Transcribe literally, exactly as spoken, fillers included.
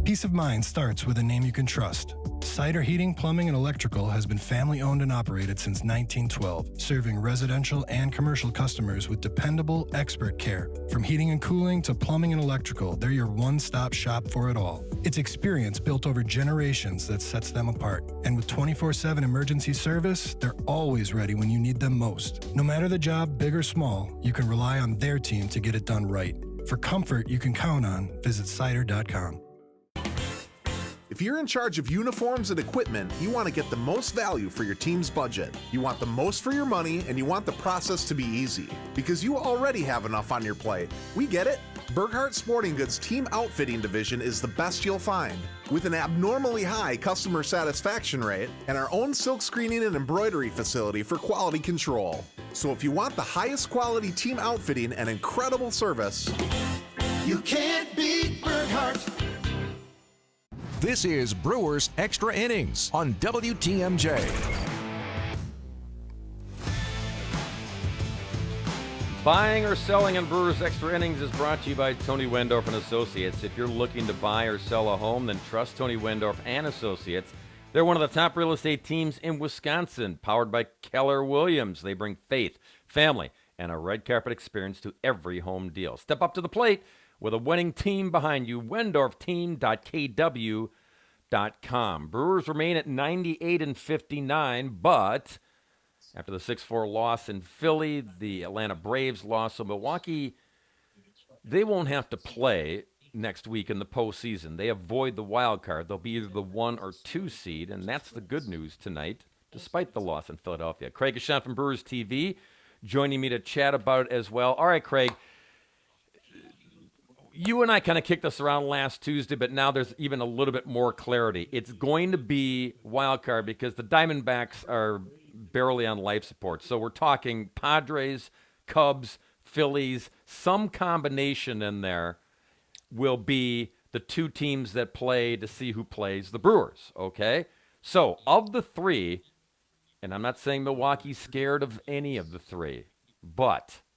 Peace of mind starts with a name you can trust. Cider Heating, Plumbing, and Electrical has been family-owned and operated since nineteen twelve, serving residential and commercial customers with dependable, expert care. From heating and cooling to plumbing and electrical, they're your one-stop shop for it all. It's experience built over generations that sets them apart. And with twenty-four seven emergency service, they're always ready when you need them most. No matter the job, big or small, you can rely on their team to get it done right. For comfort you can count on, visit cider dot com. If you're in charge of uniforms and equipment, you want to get the most value for your team's budget. You want the most for your money, and you want the process to be easy. Because you already have enough on your plate. We get it. Burkhart Sporting Goods Team Outfitting Division is the best you'll find. With an abnormally high customer satisfaction rate and our own silk screening and embroidery facility for quality control. So if you want the highest quality team outfitting and incredible service, you can't beat Burkhart. This is Brewers Extra Innings on W T M J. Buying or selling in Brewers Extra Innings is brought to you by Tony Wendorf and Associates. If you're looking to buy or sell a home, then trust Tony Wendorf and Associates. They're one of the top real estate teams in Wisconsin, powered by Keller Williams. They bring faith, family, and a red carpet experience to every home deal. Step up to the plate with a winning team behind you, wendorf team dot k w dot com. Brewers remain at ninety-eight and fifty-nine, but after the six four loss in Philly, the Atlanta Braves lost, so Milwaukee, they won't have to play next week in the postseason. They avoid the wild card. They'll be either the one or two seed, and that's the good news tonight, despite the loss in Philadelphia. Craig Ashant from Brewers T V joining me to chat about it as well. All right, Craig. You and I kind of kicked this around last Tuesday, but now there's even a little bit more clarity. It's going to be wild card because the Diamondbacks are barely on life support. So we're talking Padres, Cubs, Phillies, some combination in there will be the two teams that play to see who plays the Brewers, okay? So of the three, and I'm not saying Milwaukee's scared of any of the three, but